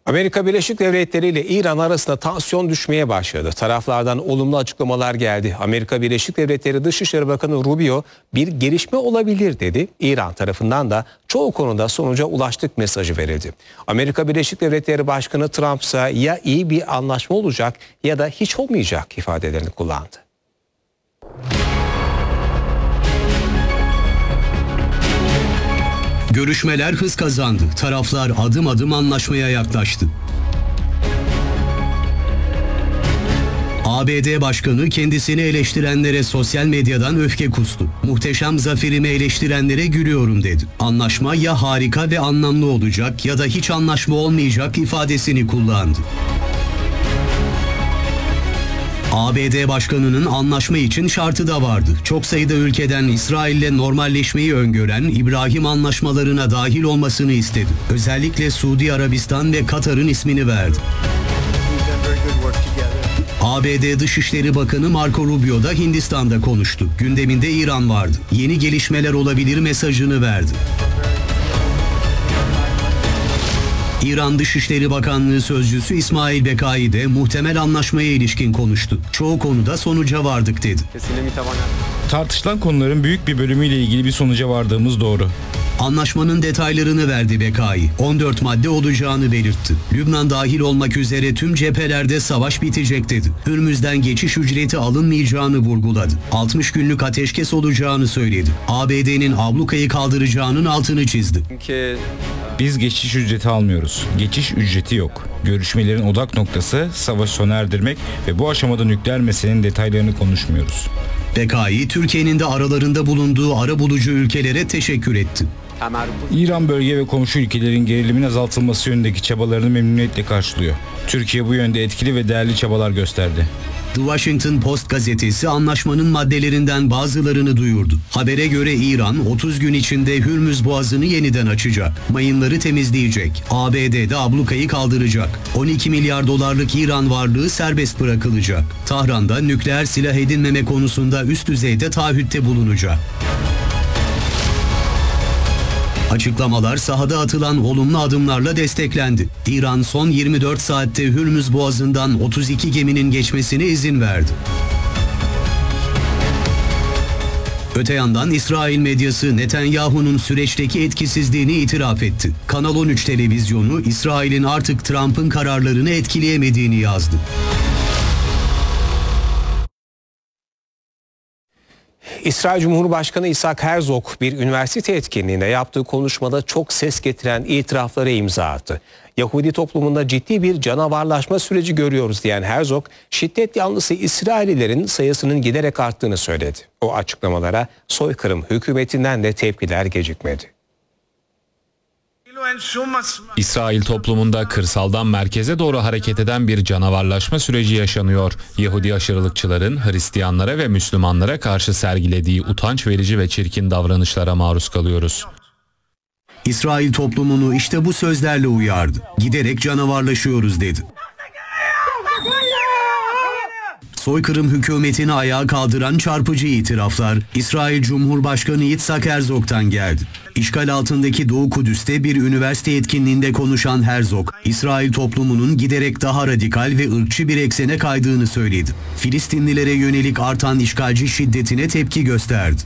Amerika Birleşik Devletleri ile İran arasında tansiyon düşmeye başladı. Taraflardan olumlu açıklamalar geldi. Amerika Birleşik Devletleri Dışişleri Bakanı Rubio bir gelişme olabilir dedi. İran tarafından da çoğu konuda sonuca ulaştık mesajı verildi. Amerika Birleşik Devletleri Başkanı Trump ise ya iyi bir anlaşma olacak ya da hiç olmayacak ifadelerini kullandı. Görüşmeler hız kazandı. Taraflar adım adım anlaşmaya yaklaştı. ABD Başkanı kendisini eleştirenlere sosyal medyadan öfke kustu. Muhteşem zaferimi eleştirenlere gülüyorum dedi. Anlaşma ya harika ve anlamlı olacak ya da hiç anlaşma olmayacak ifadesini kullandı. ABD Başkanı'nın anlaşma için şartı da vardı. Çok sayıda ülkeden İsrail'le normalleşmeyi öngören İbrahim anlaşmalarına dahil olmasını istedi. Özellikle Suudi Arabistan ve Katar'ın ismini verdi. ABD Dışişleri Bakanı Marco Rubio da Hindistan'da konuştu. Gündeminde İran vardı. Yeni gelişmeler olabilir mesajını verdi. İran Dışişleri Bakanlığı Sözcüsü İsmail Bekai de muhtemel anlaşmaya ilişkin konuştu. Çoğu konuda sonuca vardık dedi. Tartışılan konuların büyük bir bölümüyle ilgili bir sonuca vardığımız doğru. Anlaşmanın detaylarını verdi Bekai. 14 madde olacağını belirtti. Lübnan dahil olmak üzere tüm cephelerde savaş bitecek dedi. Hürmüz'den geçiş ücreti alınmayacağını vurguladı. 60 günlük ateşkes olacağını söyledi. ABD'nin ablukayı kaldıracağının altını çizdi. Biz geçiş ücreti almıyoruz. Geçiş ücreti yok. Görüşmelerin odak noktası savaşı sona erdirmek ve bu aşamada nükleer meselenin detaylarını konuşmuyoruz. Bekai, Türkiye'nin de aralarında bulunduğu arabulucu ülkelere teşekkür etti. İran bölge ve komşu ülkelerin gerilimin azaltılması yönündeki çabalarını memnuniyetle karşılıyor. Türkiye bu yönde etkili ve değerli çabalar gösterdi. The Washington Post gazetesi anlaşmanın maddelerinden bazılarını duyurdu. Habere göre İran 30 gün içinde Hürmüz Boğazı'nı yeniden açacak. Mayınları temizleyecek. ABD de ablukayı kaldıracak. 12 milyar dolarlık İran varlığı serbest bırakılacak. Tahran'da nükleer silah edinmeme konusunda üst düzeyde taahhütte bulunacak. Açıklamalar sahada atılan olumlu adımlarla desteklendi. İran son 24 saatte Hürmüz Boğazı'ndan 32 geminin geçmesine izin verdi. Öte yandan İsrail medyası Netanyahu'nun süreçteki etkisizliğini itiraf etti. Kanal 13 televizyonu İsrail'in artık Trump'ın kararlarını etkileyemediğini yazdı. İsrail Cumhurbaşkanı İshak Herzog bir üniversite etkinliğinde yaptığı konuşmada çok ses getiren itiraflara imza attı. Yahudi toplumunda ciddi bir canavarlaşma süreci görüyoruz diyen Herzog, şiddet yanlısı İsraillilerin sayısının giderek arttığını söyledi. O açıklamalara soykırım hükümetinden de tepkiler gecikmedi. İsrail toplumunda kırsaldan merkeze doğru hareket eden bir canavarlaşma süreci yaşanıyor. Yahudi aşırılıkçıların Hristiyanlara ve Müslümanlara karşı sergilediği utanç verici ve çirkin davranışlara maruz kalıyoruz. İsrail toplumunu işte bu sözlerle uyardı. Giderek canavarlaşıyoruz dedi. Soykırım hükümetini ayağa kaldıran çarpıcı itiraflar İsrail Cumhurbaşkanı Yitzhak Herzog'tan geldi. İşgal altındaki Doğu Kudüs'te bir üniversite etkinliğinde konuşan Herzog, İsrail toplumunun giderek daha radikal ve ırkçı bir eksene kaydığını söyledi. Filistinlilere yönelik artan işgalci şiddetine tepki gösterdi.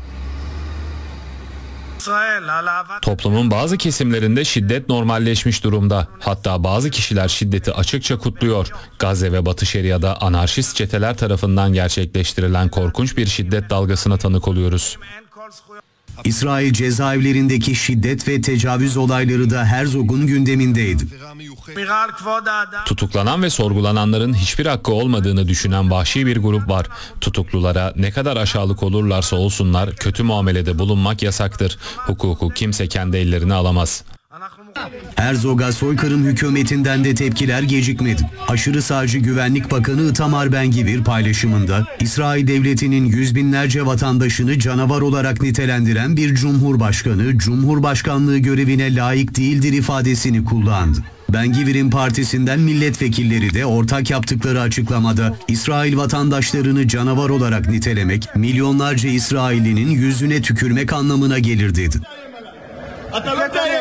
Toplumun bazı kesimlerinde şiddet normalleşmiş durumda. Hatta bazı kişiler şiddeti açıkça kutluyor. Gazze ve Batı Şeria'da anarşist çeteler tarafından gerçekleştirilen korkunç bir şiddet dalgasına tanık oluyoruz. İsrail cezaevlerindeki şiddet ve tecavüz olayları da Herzog'un gündemindeydi. Tutuklanan ve sorgulananların hiçbir hakkı olmadığını düşünen vahşi bir grup var. Tutuklulara ne kadar aşağılık olurlarsa olsunlar kötü muamelede bulunmak yasaktır. Hukuku kimse kendi ellerine alamaz. Herzog'a soykırım hükümetinden de tepkiler gecikmedi. Aşırı sağcı Güvenlik Bakanı Itamar Ben-Gvir paylaşımında İsrail devletinin yüz binlerce vatandaşını canavar olarak nitelendiren bir cumhurbaşkanı, cumhurbaşkanlığı görevine layık değildir ifadesini kullandı. Ben-Gvir'in partisinden milletvekilleri de ortak yaptıkları açıklamada İsrail vatandaşlarını canavar olarak nitelemek, milyonlarca İsraillinin yüzüne tükürmek anlamına gelir dedi.